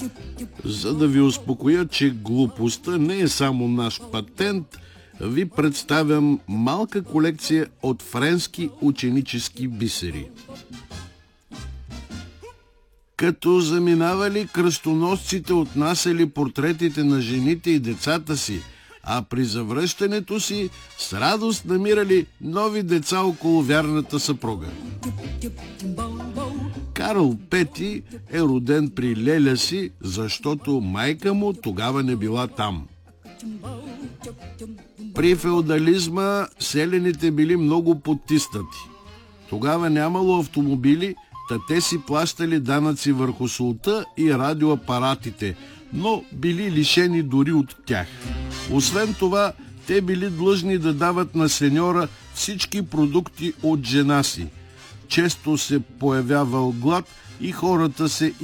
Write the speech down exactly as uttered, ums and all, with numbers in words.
За да ви успокоя, че глупостта не е само наш патент, ви представям малка колекция от френски ученически бисери. Като заминавали, кръстоносците отнасяли портретите на жените и децата си, а при завръщането си с радост намирали нови деца около вярната съпруга. Карл Пети е роден при леля си, защото майка му тогава не била там. При феодализма селяните били много потиснати. Тогава нямало автомобили, та те си плащали данъци върху солта и радиоапаратите, но били лишени дори от тях. Освен това, те били длъжни да дават на сеньора всички продукти от жена си. Често се появявал глад и хората се